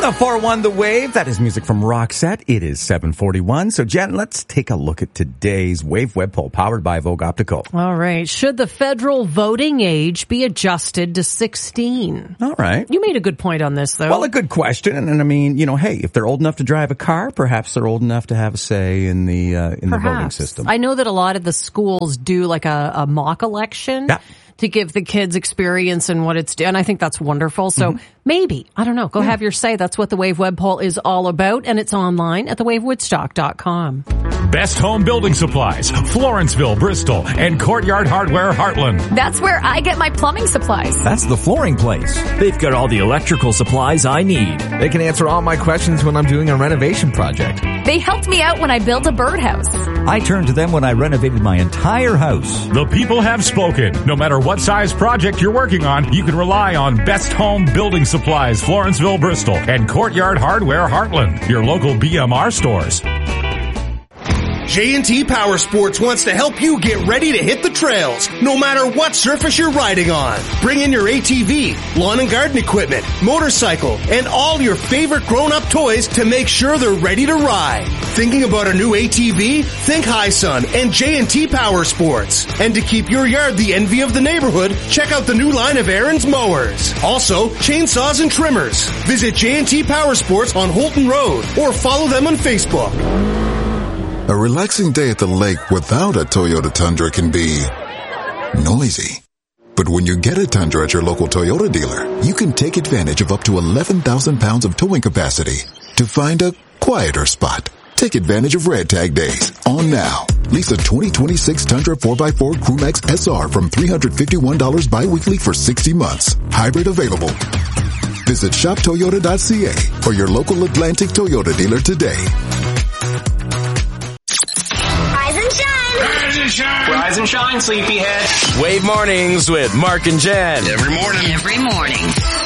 104.1 The Wave. That is music from Roxette. It is 7:41. So, Jen, let's take a look at today's Wave web poll powered by Vogue Optical. All right. Should the federal voting age be adjusted to 16? All right. You made a good point on this, though. Well, a good question. And I mean, hey, if they're old enough to drive a car, perhaps they're old enough to have a say in the voting system. I know that a lot of the schools do like a mock election. Yeah. To give the kids experience and what it's doing. And I think that's wonderful. So maybe, I don't know, go have your say. That's what the Wave web poll is all about. And it's online at thewavewoodstock.com. Best Home Building Supplies, Florenceville, Bristol, and Courtyard Hardware, Heartland. That's where I get my plumbing supplies. That's the flooring place. They've got all the electrical supplies I need. They can answer all my questions when I'm doing a renovation project. They helped me out when I built a birdhouse. I turned to them when I renovated my entire house. The people have spoken. No matter what size project you're working on, you can rely on Best Home Building Supplies, Florenceville, Bristol, and Courtyard Hardware, Heartland, your local BMR stores. J&T Power Sports wants to help you get ready to hit the trails, no matter what surface you're riding on. Bring in your ATV, lawn and garden equipment, motorcycle, and all your favorite grown-up toys to make sure they're ready to ride. Thinking about a new ATV? Think High Sun and J&T Power Sports. And to keep your yard the envy of the neighborhood, check out the new line of Aaron's mowers. Also, chainsaws and trimmers. Visit J&T Power Sports on Holton Road or follow them on Facebook. A relaxing day at the lake without a Toyota Tundra can be noisy. But when you get a Tundra at your local Toyota dealer, you can take advantage of up to 11,000 pounds of towing capacity to find a quieter spot. Take advantage of Red Tag Days on now. Lease a 2026 Tundra 4x4 Crewmax SR from $351 bi-weekly for 60 months. Hybrid available. Visit shoptoyota.ca or your local Atlantic Toyota dealer today. Rise and shine, sleepyhead. Wave mornings with Mark and Jen. Every morning.